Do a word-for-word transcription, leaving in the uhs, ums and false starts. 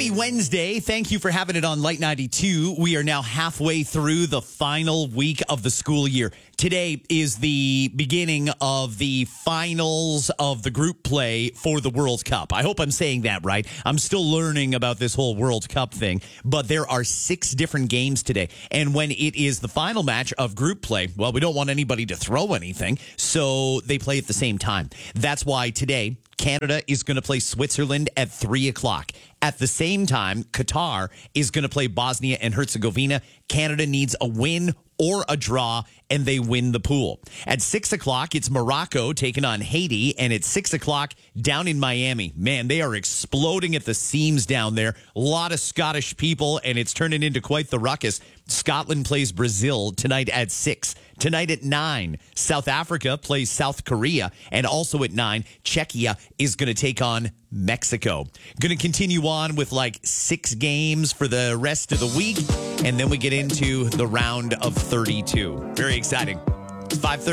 Happy Wednesday. Thank you for having it on Light ninety-two. We are now halfway through the final week of the school year. Today is the beginning of the finals of the group play for the World Cup. I hope I'm saying that right. I'm still learning about this whole World Cup thing, but there are six different games today. And when it is the final match of group play, well, we don't want anybody to throw anything, so they play at the same time. That's why today, Canada is going to play Switzerland at three o'clock. At the same time, Qatar is going to play Bosnia and Herzegovina. Canada needs a win or a draw, and they win the pool. At six o'clock, it's Morocco taking on Haiti, and at six o'clock, down in Miami. Man, they are exploding at the seams down there. A lot of Scottish people, and it's turning into quite the ruckus. Scotland plays Brazil tonight at six. Tonight at nine, South Africa plays South Korea, and also at nine, Czechia is going to take on Mexico. Going to continue on with like six games for the rest of the week, and then we get into the round of thirty-two. Very exciting. five thirty